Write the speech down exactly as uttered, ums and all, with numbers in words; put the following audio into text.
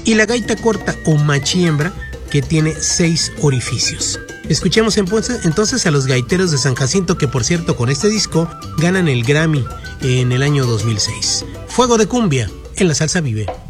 y la gaita corta o machiembra, que tiene seis orificios. Escuchemos entonces a los gaiteros de San Jacinto, que por cierto con este disco ganan el Grammy en el año dos mil seis. Fuego de Cumbia, en La Salsa Vive.